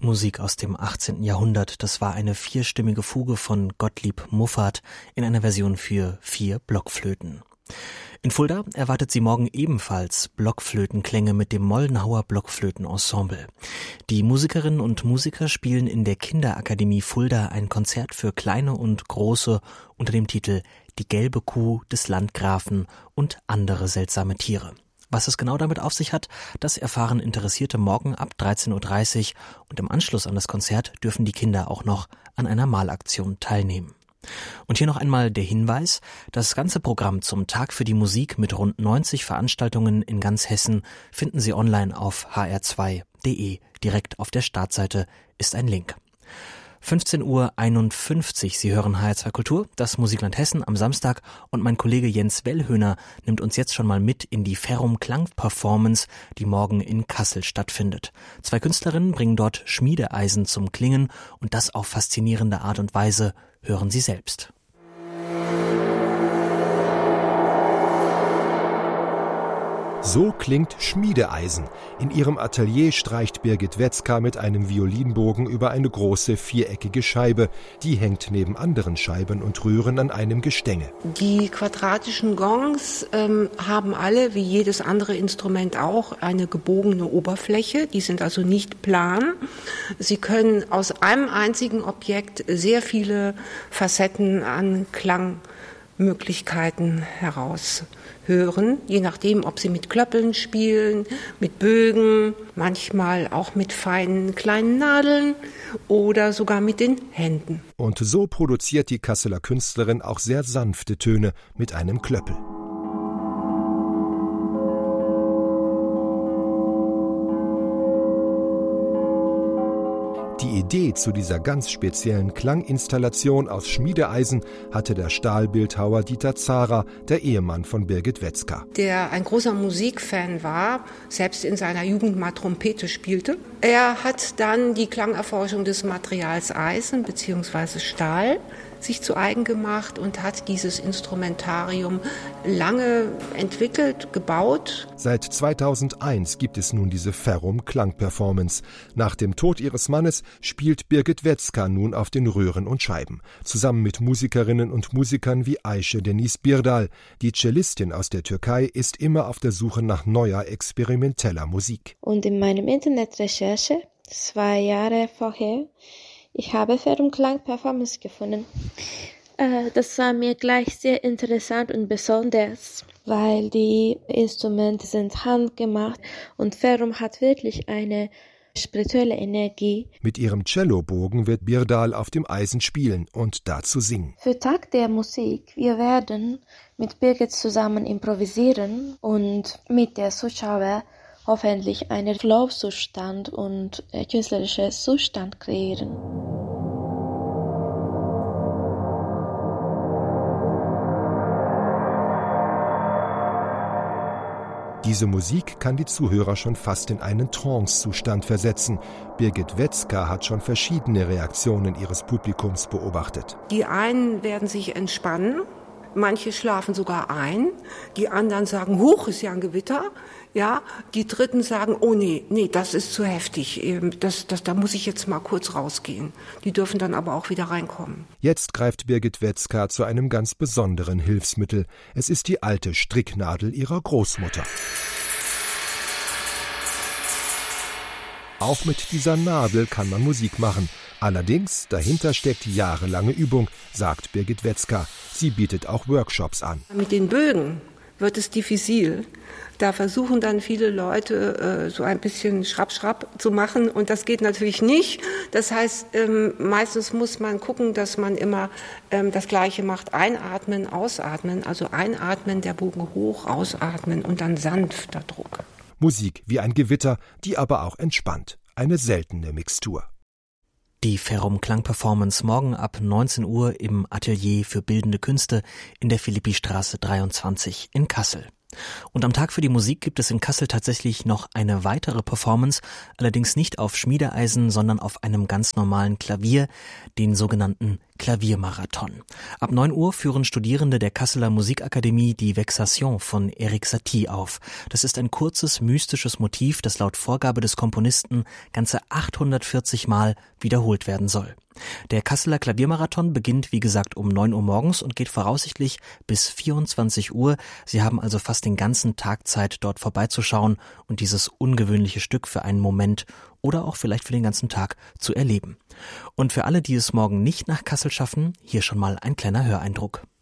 Musik aus dem 18. Jahrhundert. Das war eine vierstimmige Fuge von Gottlieb Muffat in einer Version für 4 Blockflöten. In Fulda erwartet sie morgen ebenfalls Blockflötenklänge mit dem Moldenhauer Blockflötenensemble. Die Musikerinnen und Musiker spielen in der Kinderakademie Fulda ein Konzert für Kleine und Große unter dem Titel »Die gelbe Kuh des Landgrafen und andere seltsame Tiere«. Was es genau damit auf sich hat, das erfahren Interessierte morgen ab 13.30 Uhr und im Anschluss an das Konzert dürfen die Kinder auch noch an einer Malaktion teilnehmen. Und hier noch einmal der Hinweis: Das ganze Programm zum Tag für die Musik mit rund 90 Veranstaltungen in ganz Hessen finden Sie online auf hr2.de. Direkt auf der Startseite ist ein Link. 15.51 Uhr, Sie hören HR2 Kultur, das Musikland Hessen am Samstag, und mein Kollege Jens Wellhöhner nimmt uns jetzt schon mal mit in die Ferrum Klang-Performance, die morgen in Kassel stattfindet. 2 Künstlerinnen bringen dort Schmiedeeisen zum Klingen und das auf faszinierende Art und Weise. Hören Sie selbst. So klingt Schmiedeeisen. In ihrem Atelier streicht Birgit Wetzka mit einem Violinbogen über eine große viereckige Scheibe. Die hängt neben anderen Scheiben und Röhren an einem Gestänge. Die quadratischen Gongs haben alle, wie jedes andere Instrument auch, eine gebogene Oberfläche. Die sind also nicht plan. Sie können aus einem einzigen Objekt sehr viele Facetten an Klangmöglichkeiten heraushören, je nachdem, ob sie mit Klöppeln spielen, mit Bögen, manchmal auch mit feinen kleinen Nadeln oder sogar mit den Händen. Und so produziert die Kasseler Künstlerin auch sehr sanfte Töne mit einem Klöppel. Die Idee zu dieser ganz speziellen Klanginstallation aus Schmiedeeisen hatte der Stahlbildhauer Dieter Zahrer, der Ehemann von Birgit Wetzka. Der ein großer Musikfan war, selbst in seiner Jugend mal Trompete spielte. Er hat dann die Klangerforschung des Materials Eisen bzw. Stahl sich zu eigen gemacht und hat dieses Instrumentarium lange entwickelt, gebaut. Seit 2001 gibt es nun diese Ferrum Klang-Performance. Nach dem Tod ihres Mannes spielt Birgit Wetzka nun auf den Röhren und Scheiben. Zusammen mit Musikerinnen und Musikern wie Ayşe Deniz Birdal. Die Cellistin aus der Türkei ist immer auf der Suche nach neuer, experimenteller Musik. Und in meinem Internetrecherche, 2 Jahre vorher, ich habe Ferrum Klang-Performance gefunden. Das war mir gleich sehr interessant und besonders, weil die Instrumente sind handgemacht und Ferrum hat wirklich eine spirituelle Energie. Mit ihrem Cellobogen wird Birdal auf dem Eisen spielen und dazu singen. Für Tag der Musik, wir werden mit Birgit zusammen improvisieren und mit der Zuschauer hoffentlich einen Flow-Zustand und künstlerischen Zustand kreieren. Diese Musik kann die Zuhörer schon fast in einen Trance-Zustand versetzen. Birgit Wetzka hat schon verschiedene Reaktionen ihres Publikums beobachtet. Die einen werden sich entspannen. Manche schlafen sogar ein, die anderen sagen, huch, ist ja ein Gewitter. Ja, die Dritten sagen, oh nee, das ist zu heftig, da muss ich jetzt mal kurz rausgehen. Die dürfen dann aber auch wieder reinkommen. Jetzt greift Birgit Wetzka zu einem ganz besonderen Hilfsmittel. Es ist die alte Stricknadel ihrer Großmutter. Auch mit dieser Nadel kann man Musik machen. Allerdings, dahinter steckt jahrelange Übung, sagt Birgit Wetzka. Sie bietet auch Workshops an. Mit den Bögen wird es diffizil. Da versuchen dann viele Leute so ein bisschen Schrapp zu machen und das geht natürlich nicht. Das heißt, meistens muss man gucken, dass man immer das Gleiche macht. Einatmen, ausatmen, also einatmen, der Bogen hoch, ausatmen und dann sanfter Druck. Musik wie ein Gewitter, die aber auch entspannt. Eine seltene Mixtur. Die Ferrum Klang-Performance morgen ab 19 Uhr im Atelier für Bildende Künste in der Philippistraße 23 in Kassel. Und am Tag für die Musik gibt es in Kassel tatsächlich noch eine weitere Performance, allerdings nicht auf Schmiedeeisen, sondern auf einem ganz normalen Klavier, den sogenannten Klaviermarathon. Ab 9 Uhr führen Studierende der Kasseler Musikakademie die Vexation von Erik Satie auf. Das ist ein kurzes, mystisches Motiv, das laut Vorgabe des Komponisten ganze 840 Mal wiederholt werden soll. Der Kasseler Klaviermarathon beginnt, wie gesagt, um 9 Uhr morgens und geht voraussichtlich bis 24 Uhr. Sie haben also fast den ganzen Tag Zeit, dort vorbeizuschauen und dieses ungewöhnliche Stück für einen Moment oder auch vielleicht für den ganzen Tag zu erleben. Und für alle, die es morgen nicht nach Kassel schaffen, hier schon mal ein kleiner Höreindruck.